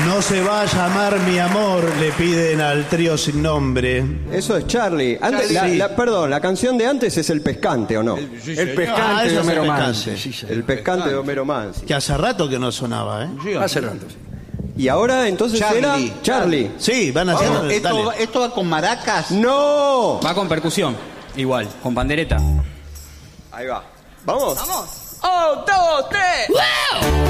No se va a llamar mi amor, le piden al trío sin nombre. Eso es Charlie. Antes, Charlie. perdón, la canción de antes es El Pescante, ¿o no? El pescante de eso es Homero el Mansi. pescante. El Pescante de Homero Mansi. Que hace rato que no sonaba, ¿eh? Sí, hace rato, sí. Y ahora entonces era Charlie. Sí, van a hacer... Vamos, dale. ¿esto va con maracas? ¡No! Va con percusión, igual, con pandereta. Ahí va. ¿Vamos? Vamos. ¡Un, dos, tres!